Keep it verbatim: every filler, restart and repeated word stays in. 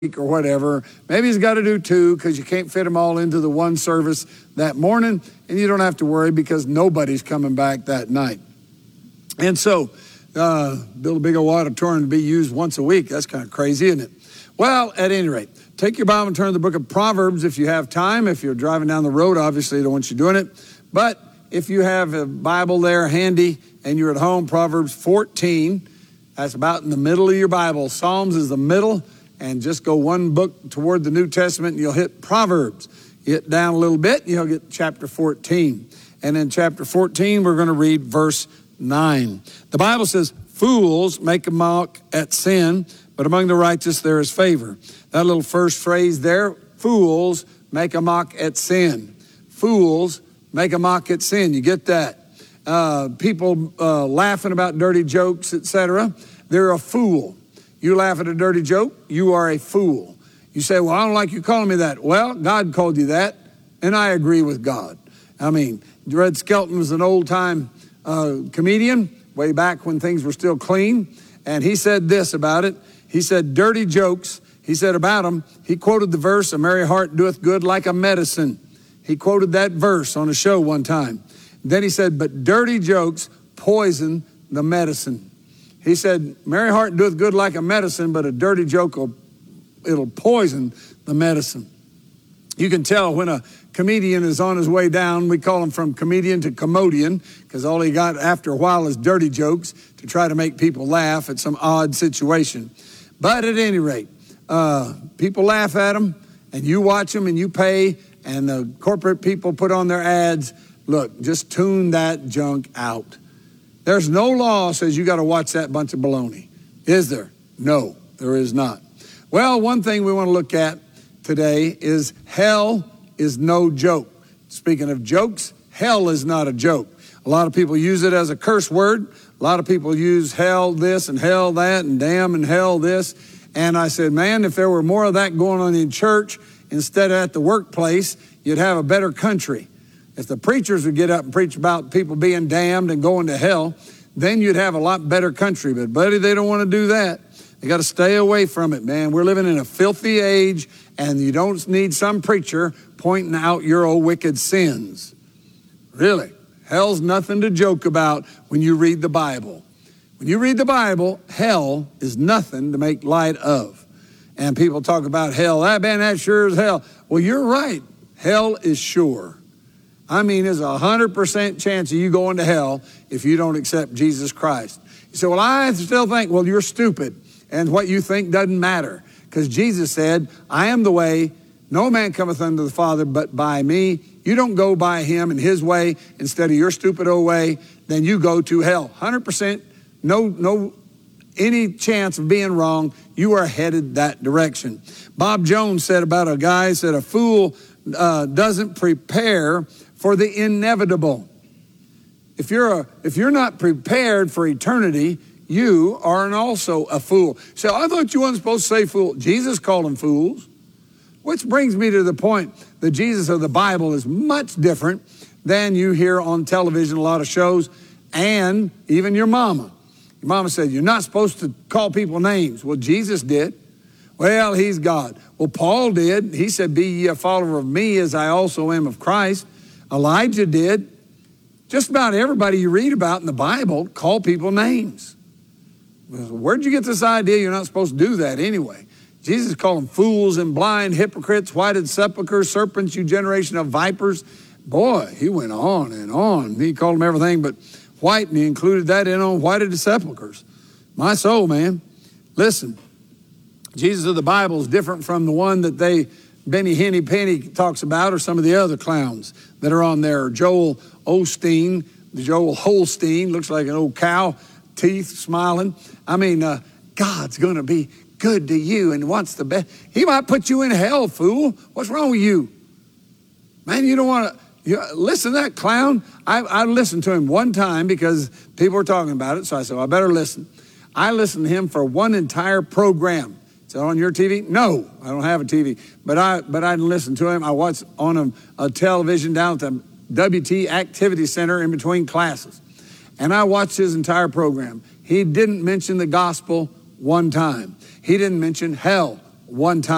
or whatever. Maybe he's got to do two because you can't fit them all into the one service that morning, and you don't have to worry because nobody's coming back that night. And so, uh, build a big old auditorium to be used once a week. That's kind of crazy, isn't it? Well, at any rate, take your Bible and turn to the book of Proverbs if you have time. If you're driving down the road, obviously I don't want you doing it. But if you have a Bible there handy and you're at home, Proverbs fourteen, that's about in the middle of your Bible. Psalms is the middle. And just go one book toward the New Testament, and you'll hit Proverbs. You hit down a little bit, and you'll get chapter fourteen. And in chapter fourteen, we're going to read verse nine. The Bible says, fools make a mock at sin, but among the righteous there is favor. That little first phrase there, fools make a mock at sin. Fools make a mock at sin. You get that? Uh, people uh, laughing about dirty jokes, et cetera. They're a fool. You laugh at a dirty joke, you are a fool. You say, well, I don't like you calling me that. Well, God called you that, and I agree with God. I mean, Red Skelton was an old-time uh, comedian way back when things were still clean, and he said this about it. He said, dirty jokes, he said about them, he quoted the verse, a merry heart doeth good like a medicine. He quoted that verse on a show one time. Then he said, but dirty jokes poison the medicine. He said, merry heart doeth good like a medicine, but a dirty joke, will, it'll poison the medicine. You can tell when a comedian is on his way down. We call him from comedian to commodian, because all he got after a while is dirty jokes to try to make people laugh at some odd situation. But at any rate, uh, people laugh at them, and you watch them, and you pay, and the corporate people put on their ads. Look, just tune that junk out. There's no law says you got to watch that bunch of baloney. Is there? No, there is not. Well, one thing we want to look at today is hell is no joke. Speaking of jokes, hell is not a joke. A lot of people use it as a curse word. A lot of people use hell this and hell that and damn and hell this. And I said, man, if there were more of that going on in church instead of at the workplace, you'd have a better country. If the preachers would get up and preach about people being damned and going to hell, then you'd have a lot better country. But, buddy, they don't want to do that. They got to stay away from it, man. We're living in a filthy age, and you don't need some preacher pointing out your old wicked sins. Really, hell's nothing to joke about when you read the Bible. When you read the Bible, hell is nothing to make light of. And people talk about hell. Ah, man, that sure is hell. Well, you're right. Hell is sure. I mean, there's a one hundred percent chance of you going to hell if you don't accept Jesus Christ. You say, well, I still think, well, you're stupid, and what you think doesn't matter. Because Jesus said, I am the way, no man cometh unto the Father but by me. You don't go by him and his way instead of your stupid old way, then you go to hell. one hundred percent, no, no, any chance of being wrong, you are headed that direction. Bob Jones said about a guy, said a fool uh, doesn't prepare for the inevitable. If you're a, if you're not prepared for eternity, you are an also a fool. So I thought you weren't supposed to say fool. Jesus called them fools. Which brings me to the point that Jesus of the Bible is much different than you hear on television, a lot of shows, and even your mama. Your mama said, you're not supposed to call people names. Well, Jesus did. Well, he's God. Well, Paul did. He said, be ye a follower of me as I also am of Christ. Elijah did. Just about everybody you read about in the Bible call people names. Where'd you get this idea you're not supposed to do that anyway? Jesus called them fools and blind, hypocrites, whited sepulchres, serpents, you generation of vipers. Boy, he went on and on. He called them everything but white, and he included that in on whited sepulchres. My soul, man. Listen, Jesus of the Bible is different from the one that they Benny Henny Penny talks about, or some of the other clowns that are on there. Joel Osteen, Joel Holstein, looks like an old cow, teeth smiling. I mean, uh, God's going to be good to you and wants the best. He might put you in hell, fool. What's wrong with you? Man, you don't want to listen to that clown. I, I listened to him one time because people were talking about it, so I said, well, I better listen. I listened to him for one entire program. Is that on your T V? No, I don't have a T V. But I but I didn't listen to him. I watched on a, a television down at the W T Activity Center in between classes. And I watched his entire program. He didn't mention the gospel one time. He didn't mention hell one time.